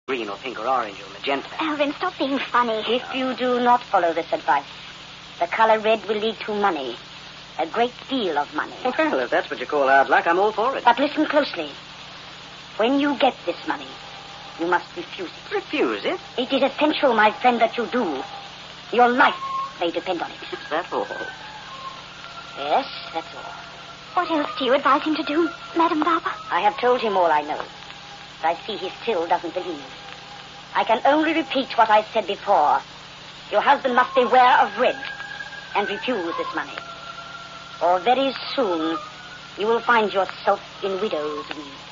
green or pink or orange or magenta. Alvin, stop being funny. If you do not follow this advice, the color red will lead to money. A great deal of money. Well, if that's what you call hard luck, I'm all for it. But listen closely. When you get this money, you must refuse it. Refuse it? It is essential, my friend, that you do. Your life may depend on it. Is that all? Yes, that's all. What else do you advise him to do, Madame Barber? I have told him all I know. But I see he still doesn't believe. I can only repeat what I said before. Your husband must beware of red and refuse this money. Or very soon you will find yourself in widow's weeds.